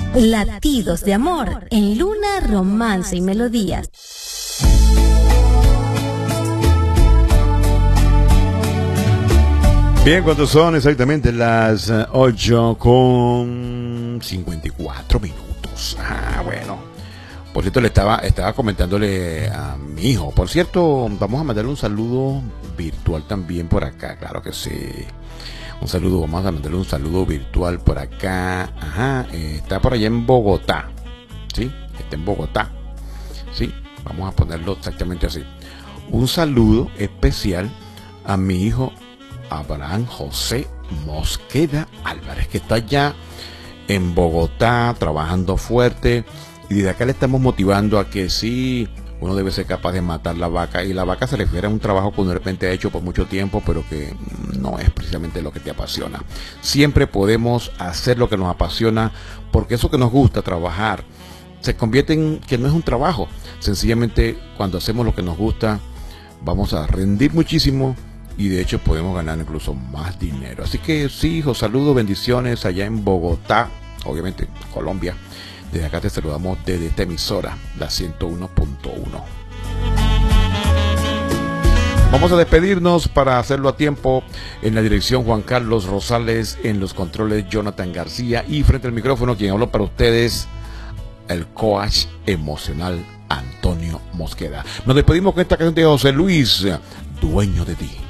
Latidos de amor en Luna, Romance y Melodías. Bien, ¿cuántos son exactamente? Las 8:54. Bueno. Por cierto, le estaba comentándole a mi hijo. Por cierto, vamos a mandarle un saludo virtual también por acá. Claro que sí. Vamos a mandarle un saludo virtual por acá. Está por allá en Bogotá. ¿Sí? Está en Bogotá. ¿Sí? Vamos a ponerlo exactamente así. Un saludo especial a mi hijo Abraham José Mosqueda Álvarez, que está allá en Bogotá trabajando fuerte, y desde acá le estamos motivando a que sí, uno debe ser capaz de matar la vaca, y la vaca se refiere a un trabajo que uno de repente ha hecho por mucho tiempo, pero que no es precisamente lo que te apasiona. Siempre podemos hacer lo que nos apasiona, porque eso que nos gusta trabajar se convierte en que no es un trabajo. Sencillamente, cuando hacemos lo que nos gusta, vamos a rendir muchísimo, y de hecho podemos ganar incluso más dinero. Así que sí, hijo, saludos, bendiciones allá en Bogotá, obviamente Colombia. Desde acá te saludamos desde esta emisora, la 101.1. Vamos a despedirnos para hacerlo a tiempo. En la dirección Juan Carlos Rosales, en los controles Jonathan García, y frente al micrófono quien habló para ustedes, el coach emocional Antonio Mosqueda. Nos despedimos con esta canción de José Luis, Dueño de ti.